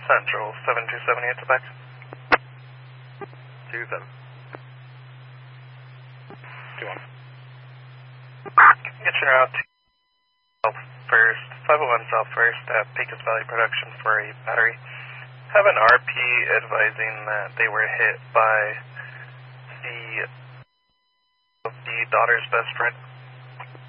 Central 7278 to back. 27. 21. Get your route to First, 501 South First at Pecos Valley Production for a battery. Have an RP advising that they were hit by the daughter's best friend.